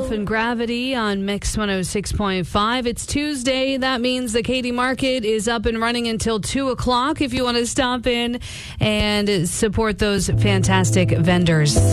Ralph and Gravity on Mix 106.5. It's Tuesday. That means the Katy Market is up and running until 2 o'clock if you want to stop in and support those fantastic vendors.